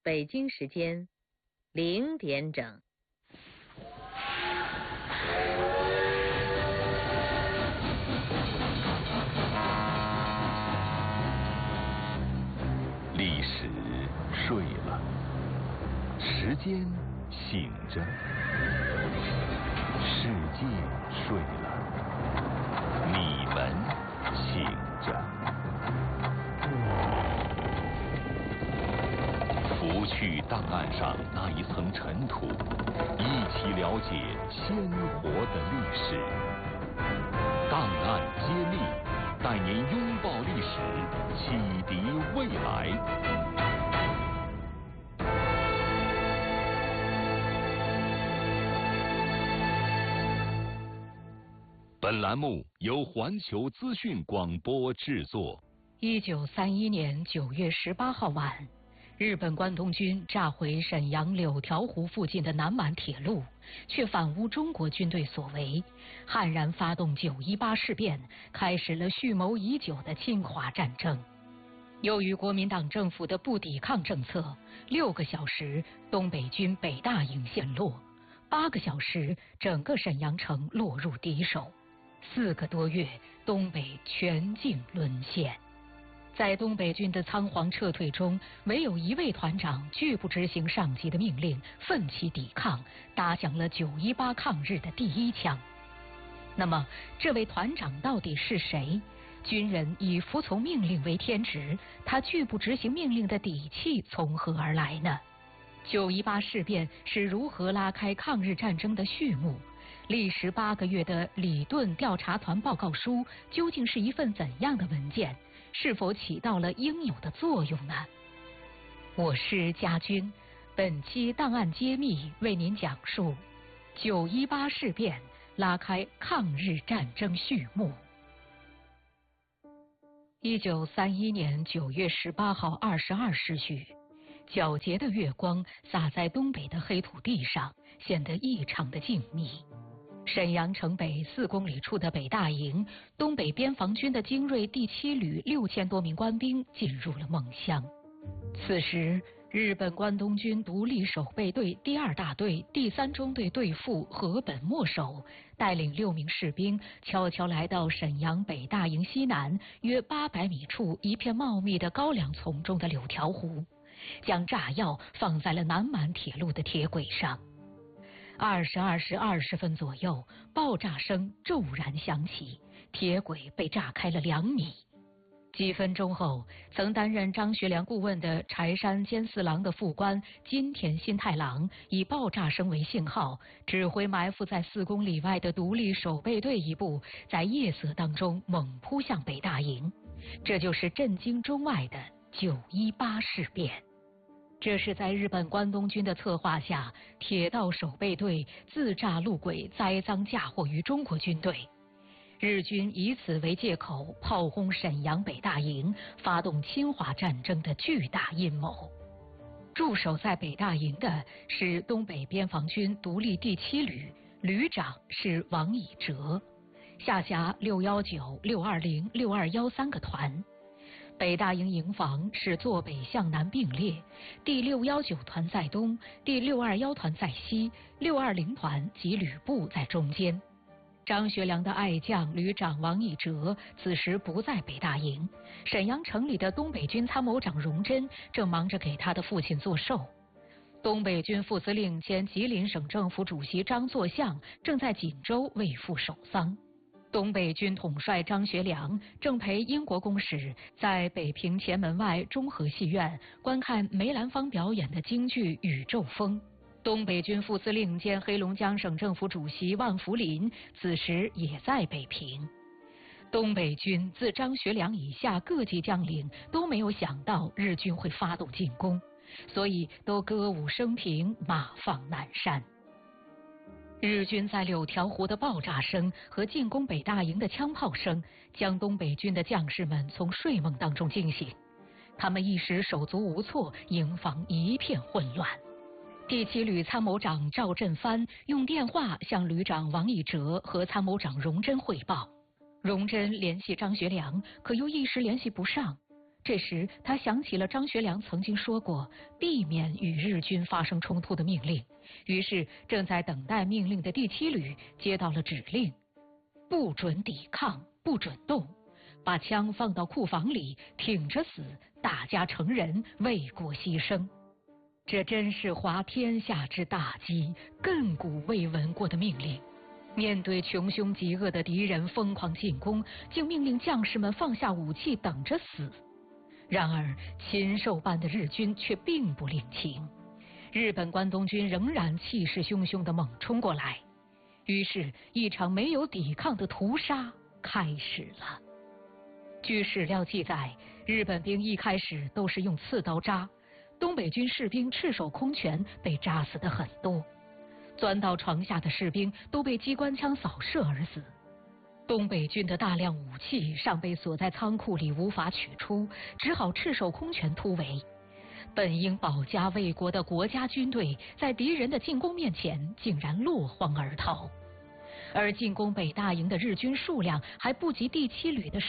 北京时间0点整。 历史睡了，时间醒着，世界睡了，你们醒着。拂去档案上那一层尘土，一起了解鲜活的历史。档案揭秘，带您拥抱历史，启迪未来。本栏目由环球资讯广播制作。 1931年9月18号晚，日本关东军炸毁沈阳柳条湖附近的南满铁路，却反诬中国军队所为，悍然发动9·18事变，开始了蓄谋已久的侵华战争。由于国民党政府的不抵抗政策，6个小时东北军北大营陷落，8个小时整个沈阳城落入敌手，4个多月东北全境沦陷。在东北军的仓皇撤退中，唯有一位团长拒不执行上级的命令，奋起抵抗，打响了9·18抗日的第一枪。那么，这位团长到底是谁？军人以服从命令为天职，他拒不执行命令的底气从何而来呢？9·18事变是如何拉开抗日战争的序幕？历时8个月的李顿调查团报告书究竟是一份怎样的文件？是否起到了应有的作用呢？我是家军，本期档案揭秘为您讲述9·18事变拉开抗日战争序幕。1931年9月18号22时许，皎洁的月光洒在东北的黑土地上，显得异常的静谧。沈阳城北4公里处的北大营，东北边防军的精锐第7旅6000多名官兵进入了梦乡。此时，日本关东军独立守备队第2大队第3中队队副河本默守带领6名士兵，悄悄来到沈阳北大营西南约800米处一片茂密的高粱丛中的柳条湖，将炸药放在了南满铁路的铁轨上。22时20分左右，爆炸声骤然响起，铁轨被炸开了2米。几分钟后，曾担任张学良顾问的柴山监四郎的副官金田新太郎以爆炸声为信号，指挥埋伏在4公里外的独立守备队一部在夜色当中猛扑向北大营。这就是震惊中外的9·18事变。这是在日本关东军的策划下，铁道守备队自炸路轨，栽赃嫁祸于中国军队。日军以此为借口炮轰沈阳北大营，发动侵华战争的巨大阴谋。驻守在北大营的是东北边防军独立第7旅，旅长是王以哲，下辖619、620、6213个团。北大营营房是坐北向南并列，第619团在东，第621团在西，620团及旅部在中间。张学良的爱将旅长王以哲此时不在北大营，沈阳城里的东北军参谋长荣臻正忙着给他的父亲做寿。东北军副司令兼吉林省政府主席张作相正在锦州为父守丧。东北军统帅张学良正陪英国公使在北平前门外中和戏院观看梅兰芳表演的京剧《宇宙风》。东北军副司令兼黑龙江省政府主席万福林此时也在北平。东北军自张学良以下各级将领都没有想到日军会发动进攻，所以都歌舞升平，马放南山。日军在柳条湖的爆炸声和进攻北大营的枪炮声，将东北军的将士们从睡梦当中惊醒。他们一时手足无措，营房一片混乱。第7旅参谋长赵振藩用电话向旅长王以哲和参谋长荣臻汇报。荣臻联系张学良，可又一时联系不上。 这时他想起了张学良曾经说过避免与日军发生冲突的命令，于是正在等待命令的第7旅接到了指令：不准抵抗，不准动，把枪放到库房里，挺着死，大家成人，为国牺牲。这真是滑天下之大稽，亘古未闻过的命令。面对穷凶极恶的敌人疯狂进攻，竟命令将士们放下武器等着死。然而禽兽般的日军却并不领情，日本关东军仍然气势汹汹地猛冲过来，于是一场没有抵抗的屠杀开始了。据史料记载，日本兵一开始都是用刺刀扎，东北军士兵赤手空拳被扎死的很多，钻到床下的士兵都被机关枪扫射而死。东北军的大量武器尚被锁在仓库里无法取出，只好赤手空拳突围。本应保家卫国的国家军队在敌人的进攻面前竟然落荒而逃，而进攻北大营的日军数量还不及第7旅的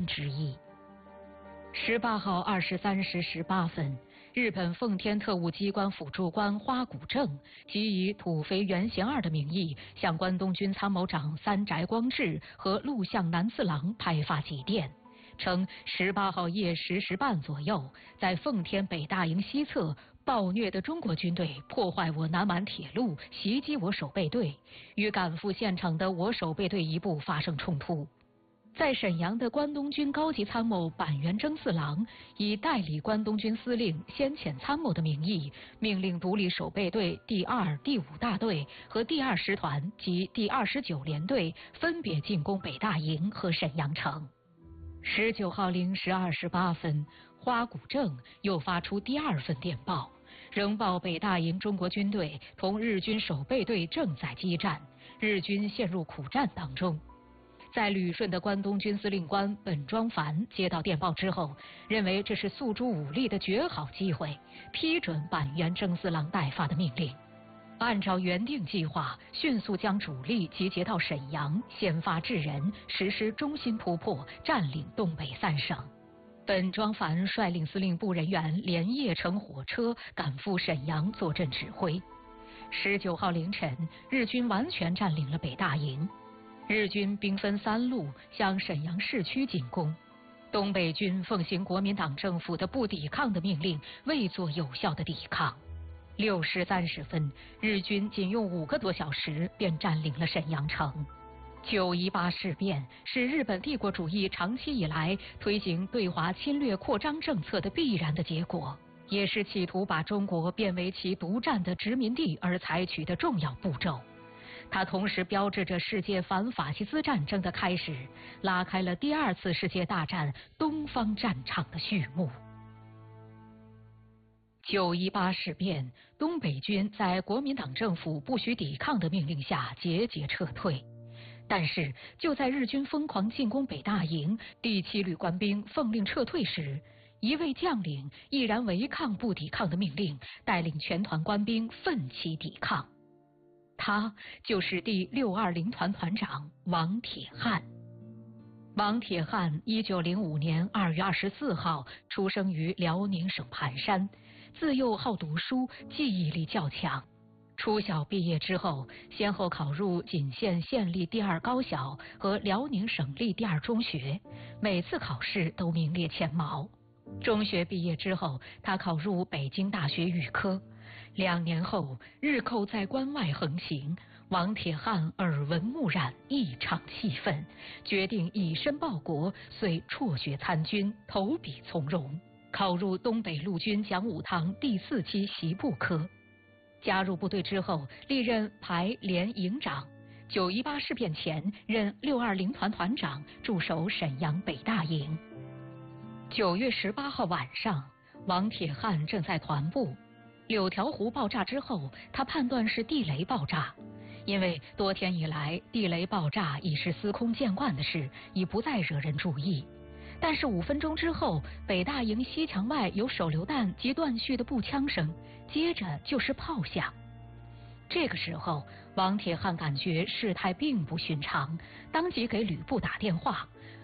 1/10。18号23时18分，日本奉天特务机关辅助官花谷正即以土肥原贤二的名义，向关东军参谋长三宅光治和陆相南次郎派发急电，称18号夜10时半左右，在奉天北大营西侧暴虐的中国军队破坏我南满铁路，袭击我守备队，与赶赴现场的我守备队一部发生冲突。在沈阳的关东军高级参谋板垣征四郎以代理关东军司令先遣参谋的名义，命令独立守备队第2、第5大队和第2师团及第29联队分别进攻北大营和沈阳城。19号0时28分，花谷正又发出第2份电报，仍报北大营中国军队同日军守备队正在激战，日军陷入苦战当中。在旅顺的关东军司令官本庄繁接到电报之后，认为这是诉诸武力的绝好机会，批准板垣征四郎代发的命令，按照原定计划，迅速将主力集结到沈阳，先发制人，实施中心突破，占领东北3省。本庄繁率领司令部人员连夜乘火车赶赴沈阳坐镇指挥。19号凌晨，日军完全占领了北大营。日军兵分3路向沈阳市区进攻，东北军奉行国民党政府的不抵抗的命令，未做有效的抵抗。6时30分，日军仅用5个多小时便占领了沈阳城。9·18事变是日本帝国主义长期以来推行对华侵略扩张政策的必然的结果，也是企图把中国变为其独占的殖民地而采取的重要步骤。它同时标志着世界反法西斯战争的开始，拉开了第2次世界大战东方战场的序幕。9·18事变，东北军在国民党政府不许抵抗的命令下节节撤退。但是就在日军疯狂进攻北大营，第7旅官兵奉令撤退时，一位将领毅然违抗不抵抗的命令，带领全团官兵奋起抵抗。他就是第620团团长王铁汉。王铁汉1905年2月24号出生于辽宁省盘山，自幼好读书，记忆力较强。初小毕业之后，先后考入锦县县立第2高小和辽宁省立第2中学，每次考试都名列前茅。中学毕业之后，他考入北京大学预科。2年后，日寇在关外横行，王铁汉耳闻目染，异常气愤，决定以身报国，遂辍学参军，投笔从戎，考入东北陆军讲武堂第4期袭部科。加入部队之后，历任排连营长。9·18事变前，任620团团长，驻守沈阳北大营。9月18号晚上，王铁汉正在团部。柳条湖爆炸之后，他判断是地雷爆炸，因为多天以来地雷爆炸已是司空见惯的事，已不再惹人注意。但是5分钟之后，北大营西墙外有手榴弹及断续的步枪声，接着就是炮响。这个时候，王铁汉感觉事态并不寻常，当即给旅部打电话。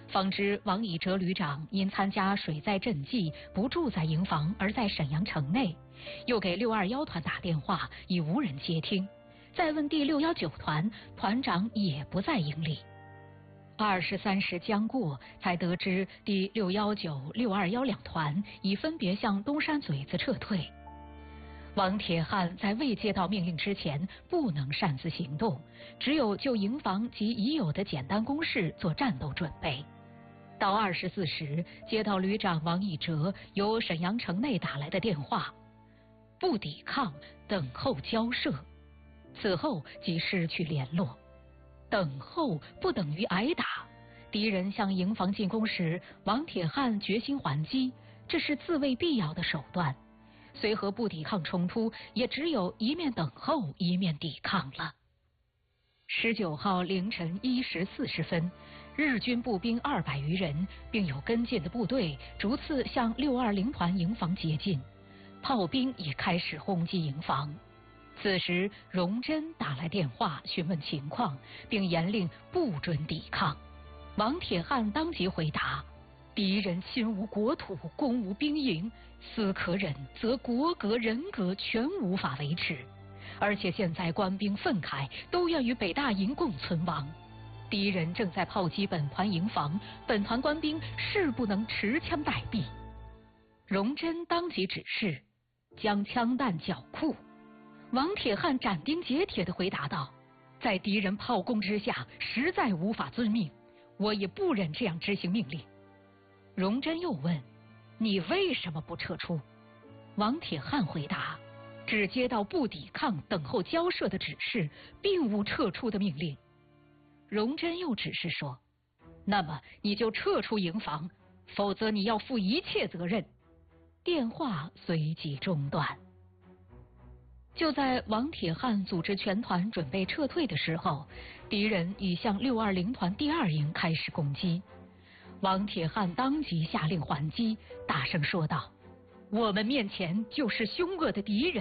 方知王以哲旅长因参加水灾赈济，不住在营房，而在沈阳城内，又给621团打电话，已无人接听。再问第619团，团长也不在营里。23时将过，才得知第619、621两团已分别向东山嘴子撤退。王铁汉在未接到命令之前，不能擅自行动，只有就营房及已有的简单工事做战斗准备。到24时，接到旅长王以哲由沈阳城内打来的电话，不抵抗，等候交涉。此后即失去联络。等候不等于挨打，敌人向营房进攻时，王铁汉决心还击，这是自卫必要的手段。虽和不抵抗冲突，也只有一面等候，一面抵抗了。19号凌晨1时40分，日军步兵200余人，并有跟进的部队逐次向620团营房接近，炮兵已开始轰击营房。此时，荣臻打来电话询问情况，并严令不准抵抗。王铁汉当即回答：敌人侵无国土，攻无兵营，斯可忍，则国格人格全无法维持。而且现在官兵愤慨，都要与北大营共存亡。敌人正在炮击本团营房，本团官兵誓不能持枪待毙。荣臻当即指示将枪弹缴库。王铁汉斩钉截铁地回答道：在敌人炮攻之下，实在无法遵命，我也不忍这样执行命令。荣臻又问：你为什么不撤出？王铁汉回答：只接到不抵抗、等候交涉的指示，并无撤出的命令。荣臻又指示说：那么你就撤出营房，否则你要负一切责任。电话随即中断。就在王铁汉组织全团准备撤退的时候，敌人已向620团第2营开始攻击。王铁汉当即下令还击，大声说道：我们面前就是凶恶的敌人。